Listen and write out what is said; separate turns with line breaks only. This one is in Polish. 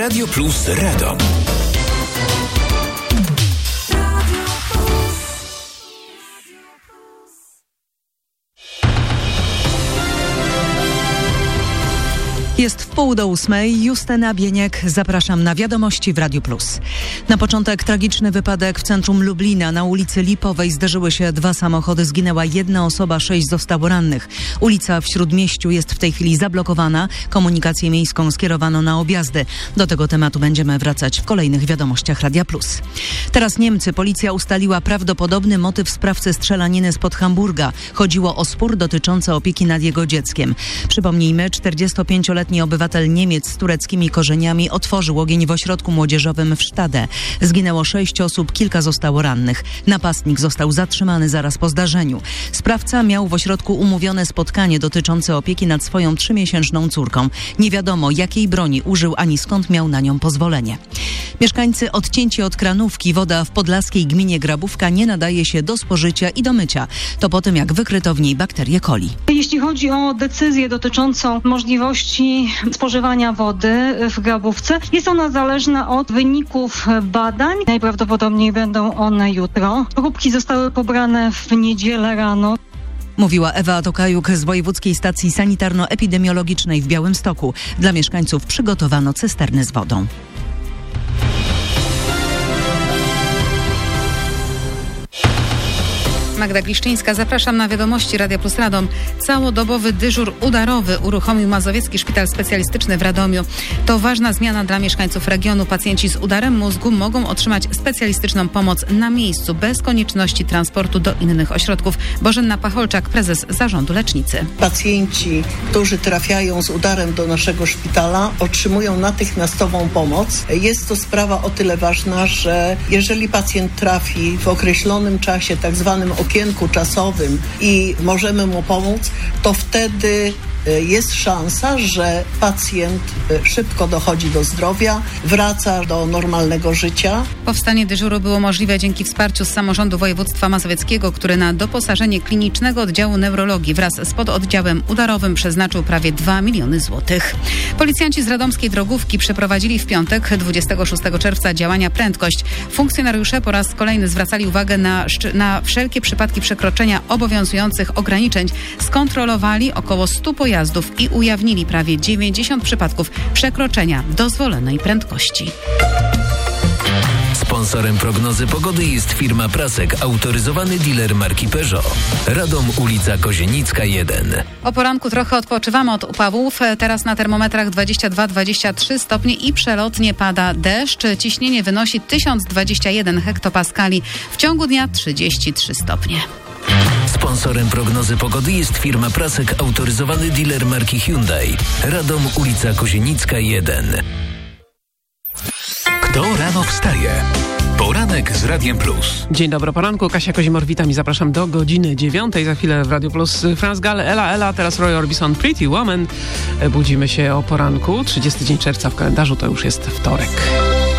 Radio Plus Radom.
Jest 7:30, Justyna Bieniek, zapraszam na wiadomości w Radiu Plus. Na początek tragiczny wypadek w centrum Lublina. Na ulicy Lipowej zderzyły się 2 samochody, zginęła 1 osoba, 6 zostało rannych. Ulica w Śródmieściu jest w tej chwili zablokowana, komunikację miejską skierowano na objazdy. Do tego tematu będziemy wracać w kolejnych wiadomościach Radia Plus. Teraz Niemcy. Policja ustaliła prawdopodobny motyw sprawcy strzelaniny spod Hamburga. Chodziło o spór dotyczący opieki nad jego dzieckiem. Przypomnijmy, 45-letni obywatel Niemiec z tureckimi korzeniami otworzył ogień w ośrodku młodzieżowym w Stade. Zginęło 6 osób, kilka zostało rannych. Napastnik został zatrzymany zaraz po zdarzeniu. Sprawca miał w ośrodku umówione spotkanie dotyczące opieki nad swoją 3-miesięczną córką. Nie wiadomo, jakiej broni użył ani skąd miał na nią pozwolenie. Mieszkańcy odcięci od kranówki. Woda w podlaskiej gminie Grabówka nie nadaje się do spożycia i do mycia. To po tym, jak wykryto w niej bakterię coli.
Jeśli chodzi o decyzję dotyczącą możliwości spożywania wody w Grabówce, jest ona zależna od wyników badań. Najprawdopodobniej będą one jutro. Próbki zostały pobrane w niedzielę rano.
Mówiła Ewa Tokajuk z Wojewódzkiej Stacji Sanitarno-Epidemiologicznej w Białymstoku. Dla mieszkańców przygotowano cysterny z wodą.
Magda Gliszczyńska, zapraszam na wiadomości Radia Plus Radom. Całodobowy dyżur udarowy uruchomił Mazowiecki Szpital Specjalistyczny w Radomiu. To ważna zmiana dla mieszkańców regionu. Pacjenci z udarem mózgu mogą otrzymać specjalistyczną pomoc na miejscu, bez konieczności transportu do innych ośrodków. Bożenna Pacholczak, prezes Zarządu Lecznicy.
Pacjenci, którzy trafiają z udarem do naszego szpitala, otrzymują natychmiastową pomoc. Jest to sprawa o tyle ważna, że jeżeli pacjent trafi w określonym czasie, tak zwanym okienku czasowym i możemy mu pomóc, to wtedy jest szansa, że pacjent szybko dochodzi do zdrowia, wraca do normalnego życia.
Powstanie dyżuru było możliwe dzięki wsparciu z samorządu województwa mazowieckiego, który na doposażenie klinicznego oddziału neurologii wraz z pododdziałem udarowym przeznaczył prawie 2 miliony złotych. Policjanci z radomskiej drogówki przeprowadzili w piątek, 26 czerwca, działania Prędkość. Funkcjonariusze po raz kolejny zwracali uwagę na wszelkie przypadki przekroczenia obowiązujących ograniczeń. Skontrolowali około 100 pojazdów i ujawnili prawie 90 przypadków przekroczenia dozwolonej prędkości.
Sponsorem prognozy pogody jest firma Prasek, autoryzowany dealer marki Peugeot. Radom, ulica Kozienicka 1.
O poranku trochę odpoczywamy od upałów. Teraz na termometrach 22-23 stopnie i przelotnie pada deszcz. Ciśnienie wynosi 1021 hektopaskali. W ciągu dnia 33 stopnie.
Sponsorem prognozy pogody jest firma Prasek, autoryzowany dealer marki Hyundai. Radom, ulica Kozienicka 1. Kto rano wstaje? Poranek z Radiem Plus.
Dzień dobry, poranku. Kasia Kozimor, witam i zapraszam do godziny 9. Za chwilę w Radio Plus Franz Gall, Ella, teraz Roy Orbison, Pretty Woman. Budzimy się o poranku. 30 dzień czerwca w kalendarzu, to już jest wtorek.